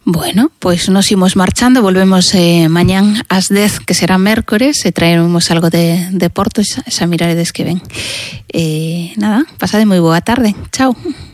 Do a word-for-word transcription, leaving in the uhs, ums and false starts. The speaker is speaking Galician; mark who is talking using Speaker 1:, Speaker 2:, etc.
Speaker 1: Bueno, pois nos imos marchando, volvemos eh, mañán ás dez, que será mércores, e traeremos algo de, de Porto, xa, xa miraredes que ven. Eh, nada, pasade moi boa tarde. Chao.